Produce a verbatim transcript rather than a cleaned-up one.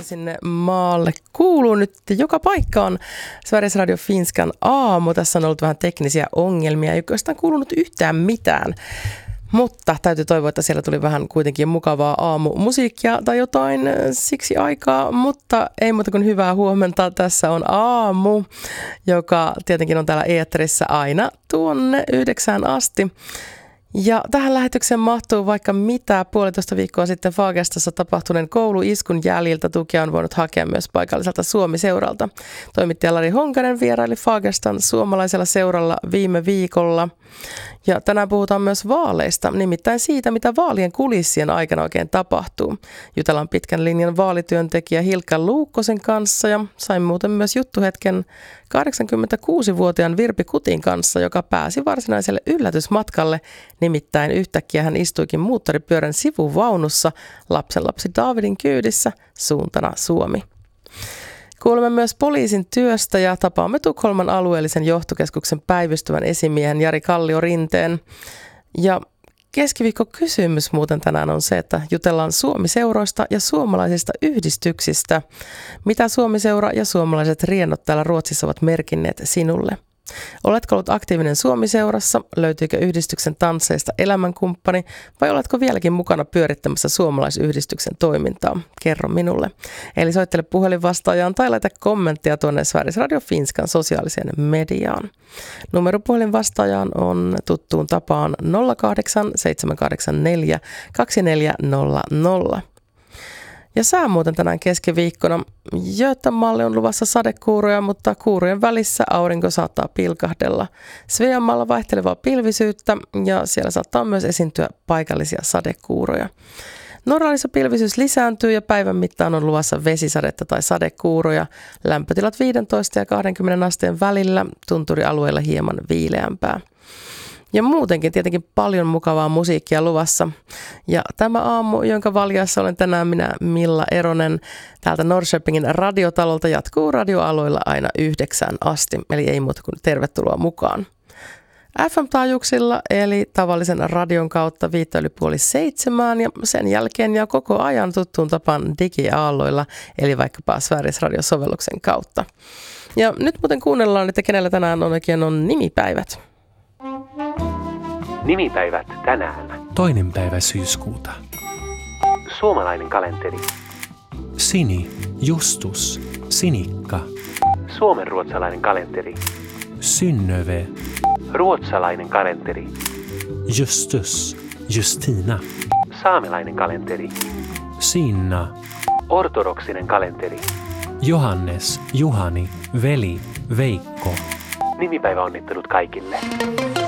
sinne maalle kuuluu nyt joka paikkaan. Sveriges Radio Finskan aamu. Tässä on ollut vähän teknisiä ongelmia, ei oikeastaan kuulunut yhtään mitään. Mutta täytyy toivoa, että siellä tuli vähän kuitenkin mukavaa aamumusiikkia tai jotain siksi aikaa. Mutta ei muuta kuin hyvää huomenta. Tässä on aamu, joka tietenkin on täällä eetterissä aina tuonne yhdeksään asti. Ja tähän lähetykseen mahtuu vaikka mitä. Puolitoista viikkoa sitten Fagerstassa tapahtuneen kouluiskun jäljiltä tukea on voinut hakea myös paikalliselta Suomi-seuralta. Toimittaja Lari Honkanen vieraili Fagerstan suomalaisella seuralla viime viikolla. Ja tänään puhutaan myös vaaleista, nimittäin siitä, mitä vaalien kulissien aikana oikein tapahtuu. Jutellaan pitkän linjan vaalityöntekijä Hilkka Luukkosen kanssa ja sain muuten myös juttuhetken kahdeksankymmentäkuusivuotiaan Virpi Kutin kanssa, joka pääsi varsinaiselle yllätysmatkalle. Nimittäin yhtäkkiä hän istuikin moottoripyörän sivuvaunussa lapsenlapsi Davidin kyydissä suuntana Suomi. Kuulemme myös poliisin työstä ja tapaamme Tukholman alueellisen johtokeskuksen päivystävän esimiehen Jari Kallio-Rinteen. Ja keskiviikko kysymys muuten tänään on se, että jutellaan Suomi-seuroista ja suomalaisista yhdistyksistä. Mitä Suomi-seura ja suomalaiset riennot täällä Ruotsissa ovat merkinneet sinulle? Oletko ollut aktiivinen Suomi-seurassa? Löytyykö yhdistyksen tansseista elämänkumppani? Vai oletko vieläkin mukana pyörittämässä suomalaisyhdistyksen toimintaa? Kerro minulle. Eli soittele puhelinvastaajaan tai laita kommenttia tuonne Sveriges Radio Finskan sosiaaliseen mediaan. Numero puhelinvastaajaan on tuttuun tapaan nolla kahdeksan seitsemän kahdeksan neljä kaksi neljä nolla nolla. Ja sää muuten tänään keskiviikkona. Göteborgille on luvassa sadekuuroja, mutta kuurojen välissä aurinko saattaa pilkahdella. Sveanmaalla vaihtelevaa pilvisyyttä ja siellä saattaa myös esiintyä paikallisia sadekuuroja. Norralissa pilvisyys lisääntyy ja päivän mittaan on luvassa vesisadetta tai sadekuuroja. Lämpötilat viisitoista ja kaksikymmentä asteen välillä, tunturialueilla hieman viileämpää. Ja muutenkin tietenkin paljon mukavaa musiikkia luvassa. Ja tämä aamu, jonka valjassa olen tänään minä Milla Eronen täältä Norrköpingin radiotalolta, jatkuu radioaloilla aina yhdeksään asti. Eli ei muuta kuin tervetuloa mukaan. F M-taajuuksilla eli tavallisen radion kautta viittä yli puoli seitsemään ja sen jälkeen ja koko ajan tuttuun tapaan digiaalloilla eli vaikkapa Sveriges Radio-sovelluksen kautta. Ja nyt muuten kuunnellaan, että kenellä tänään on oikein on nimipäivät. Nimipäivät tänään. Toinen päivä syyskuuta. Suomalainen kalenteri. Sini, Justus, Sinikka. Suomenruotsalainen kalenteri. Synnöve. Ruotsalainen kalenteri. Justus, Justina. Saamelainen kalenteri. Sinna. Ortodoksinen kalenteri. Johannes, Juhani, Veli, Veikko. Nimipäivä onnittelut kaikille.